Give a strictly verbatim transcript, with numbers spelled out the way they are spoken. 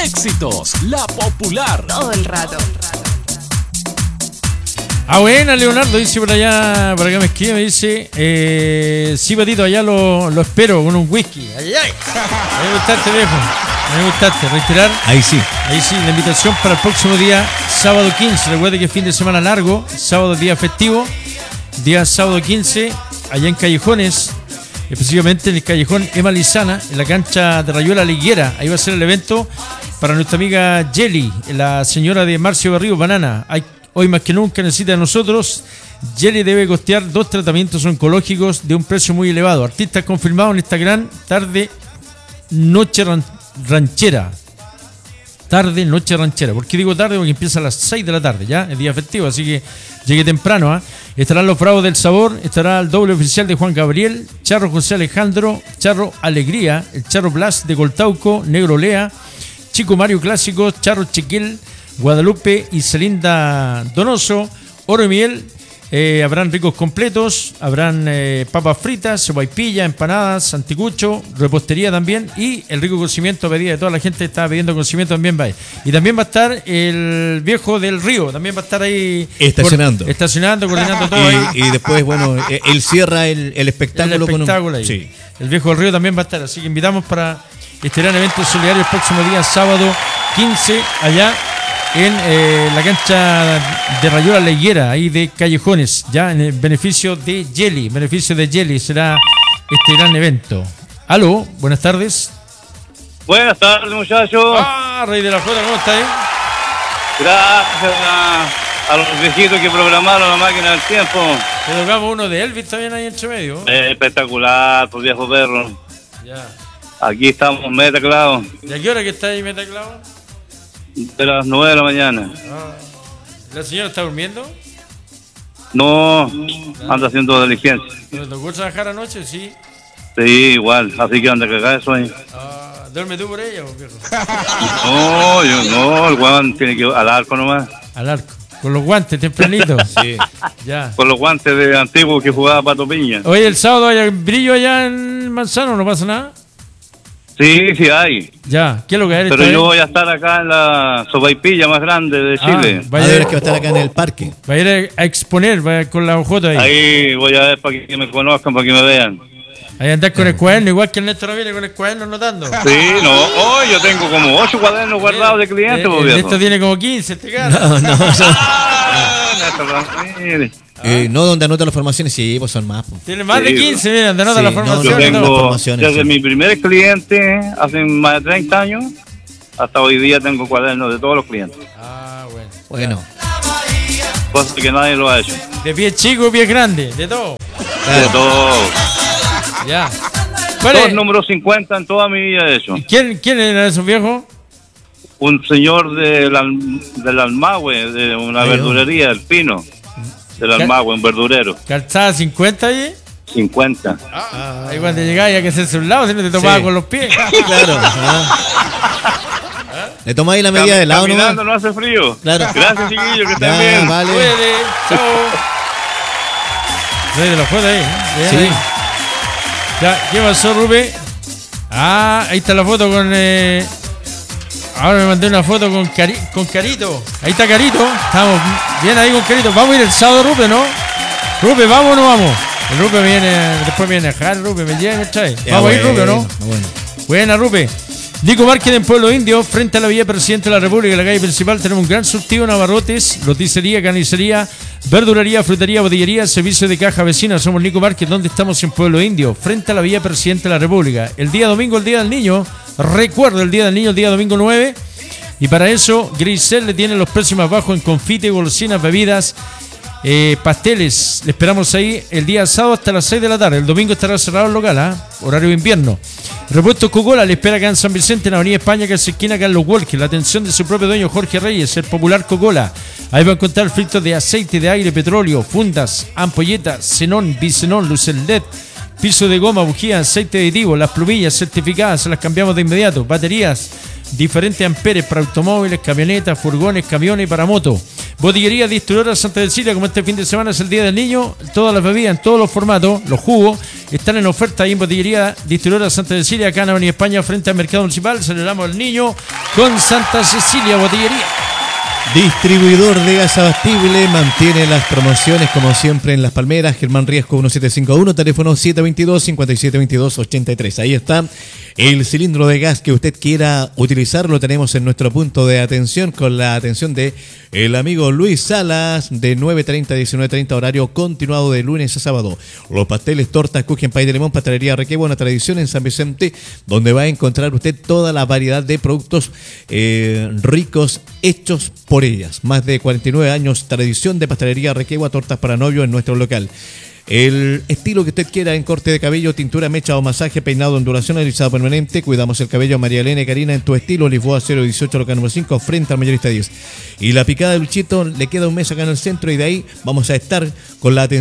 Éxitos, La Popular. Todo el rato. Ah, buena, Leonardo, dice por allá, por acá me escribe, me dice, eh, sí, Patito, allá lo, lo espero con un whisky. Ay, ay. A mí me gustaste, viejo. A mí me gustaste. Reiterar. Ahí sí. Ahí sí, la invitación para el próximo día, sábado quince. Recuerde que es fin de semana largo, sábado día festivo, día sábado quince, allá en Callejones, específicamente en el Callejón Emma Lizana, en la cancha de Rayuela Liguera. Ahí va a ser el evento para nuestra amiga Jelly, la señora de Marcio Berrío Banana. Hay Hoy más que nunca necesita de nosotros. Jelly debe costear dos tratamientos oncológicos de un precio muy elevado. Artistas confirmados en esta gran tarde, noche ran- ranchera. Tarde, noche ranchera. ¿Por qué digo tarde? Porque empieza a las seis de la tarde, ya, es día festivo, así que llegue temprano. ¿eh? Estarán los Bravos del Sabor, estará el doble oficial de Juan Gabriel, Charro José Alejandro, Charro Alegría, el Charro Blas de Coltauco, Negro Lea, Chico Mario Clásico, Charro Chiquil, Guadalupe y Celinda Donoso, Oro y Miel. Eh, habrán ricos completos, habrán eh, papas fritas, sopaipilla, empanadas, anticucho, repostería también, y el rico cocimiento a medida de toda la gente que está pidiendo cocimiento también va ahí. Y también va a estar el viejo del río, también va a estar ahí estacionando, por, estacionando, coordinando todo. y, ahí. y después, bueno, él cierra el, el espectáculo, el espectáculo con un... ahí. Sí. El viejo del río también va a estar, así que invitamos para este gran evento solidario el próximo día, sábado quince, allá en eh, la cancha de Rayuela Liguera, ahí de Callejones, ya en el beneficio de Jelly, beneficio de Jelly será este gran evento. Aló, buenas tardes. Buenas tardes, muchachos. Ah, Rey de la Flota, ¿cómo está ahí? Gracias a, a los viejitos que programaron la máquina del tiempo. Te tocamos uno de Elvis también ahí entre medio. Eh, espectacular, pues viejo perro. Ya. Aquí estamos, meta clavo, ¿Y a qué hora que está ahí Metaclavo? de las nueve de la mañana. Ah. ¿La señora está durmiendo? No, anda haciendo diligencia. ¿Le tocó trabajar anoche? Sí. Sí, igual, así que anda cagada eso ahí. Ah, ¿duerme tú por ella, viejo? No, yo no, el guan tiene que al arco nomás. Al arco. Con los guantes, tempranito. Sí. Ya. Con los guantes de antiguo que jugaba Pato Piña. Oye, el sábado hay brillo allá en Manzano, ¿no pasa nada? Sí, sí hay. Ya, ¿qué es lo que hay? Pero yo voy a estar acá en la sopaipilla más grande de Chile. Ah, A vaya, ver, que va a estar acá en el parque. va a ir a exponer, va a ir con la ojota ahí. Ahí voy a ver para que me conozcan, para que me vean. Ahí andar con el cuaderno, igual que el Néstor viene con el cuaderno anotando. Sí, no, oh, yo tengo como ocho cuadernos guardados de clientes, Eh, pues, el viejo. Néstor tiene como quince, este cara. No, no, son- Ah, Néstor Ramírez. eh, no donde anota las formaciones, sí, pues son más. Pues. Tiene más de Sí, quince, mira, te anota sí, la no, formación. Yo no, y todo. tengo, formaciones, desde sí. mi primer cliente, hace más de treinta años, hasta hoy día tengo cuadernos de todos los clientes. Ah, bueno. Bueno, Cosa que nadie lo ha hecho. De pie chico, pie grande, de todo. De claro. todo. Ya. ¿Cuál Dos es? números cincuenta en toda mi vida he hecho. ¿Quién, ¿Quién era esos viejos? Un señor del, Al- del Almagüe, de una Ahí, verdurería, el Pino. Del ¿Qué? Almagüe, un verdurero. ¿Calzada cincuenta ahí? cincuenta. Ah, ahí cuando llegaba ya que hacerse un lado, si no te tomaba Sí. con los pies. Claro. ah. ¿Le toma ahí la medida Cam- de lado Caminando nomás? no hace frío. Claro. Gracias, chiquillos, que estén Ya, bien. vale. Cuídate, chao. Rey de la foto ahí, ¿eh? Bien Sí. ahí. Ya, ¿qué pasó, Rupe? Ah, ahí está la foto con... Eh... Ahora me mandé una foto con, Cari... con Carito. Ahí está Carito. Estamos bien ahí con Carito. Vamos a ir el sábado, Rupe, ¿no? Rupe, ¿vamos o no vamos? El Rupe viene... Después viene a dejar, Rupe, me llega y me trae. Ya, Vamos a ir, Rupe, ¿o bueno, ¿no? Bueno. Buena, Rupe. Nico Márquez en Pueblo Indio, frente a la Villa Presidente de la República, en la calle principal, tenemos un gran surtido de abarrotes, roticería, carnicería, verdulería, frutería, botillería, servicio de caja vecina. Somos Nico Márquez, donde estamos en Pueblo Indio, frente a la Villa Presidente de la República. El día domingo, el Día del Niño, recuerdo el Día del Niño, el día domingo nueve. Y para eso, Grisel le tiene los precios más bajos en confite, golosinas, bebidas, eh, pasteles. Le esperamos ahí el día sábado hasta las seis de la tarde. El domingo estará cerrado el local, ¿ah? Horario de invierno. Repuestos Coca-Cola le espera acá en San Vicente, en la avenida España, casi esquina Carlos Walker. La atención de su propio dueño Jorge Reyes, el popular Coca-Cola. Ahí va a encontrar filtros de aceite, de aire, petróleo, fundas, ampolletas, xenón, bisenón, luces L E D, piso de goma, bujía, aceite aditivo, las plumillas certificadas, se las cambiamos de inmediato. Baterías, diferentes amperes para automóviles, camionetas, furgones, camiones y para moto. Botillería Distribuidora Santa Cecilia, como este fin de semana es el Día del Niño, todas las bebidas en todos los formatos, los jugos, están en oferta ahí en Botillería Distribuidora Santa Cecilia, acá en Avenida España, frente al Mercado Municipal. Celebramos el niño con Santa Cecilia Botillería. Distribuidor de gas abastible mantiene las promociones como siempre en Las Palmeras. Germán Riesco uno siete cinco uno, teléfono siete dos dos, cinco siete dos dos, ocho tres. Ahí está el cilindro de gas que usted quiera utilizar, lo tenemos en nuestro punto de atención con la atención de el amigo Luis Salas de nueve treinta a diecinueve treinta, horario continuado de lunes a sábado. Los pasteles, tortas, cookie, pay de limón, pastelería Requebo, una tradición en San Vicente, donde va a encontrar usted toda la variedad de productos eh, ricos hechos por ellas. Más de cuarenta y nueve años, tradición de pastelería Requebo, tortas para novio en nuestro local. El estilo que usted quiera en corte de cabello, tintura, mecha o masaje, peinado, ondulación, alisado permanente. Cuidamos el cabello. María Elena y Karina en tu estilo. Lisboa cero dieciocho, local número cinco, frente al mayorista diez. Y la picada de Luchito, le queda un mes acá en el centro y de ahí vamos a estar con la atención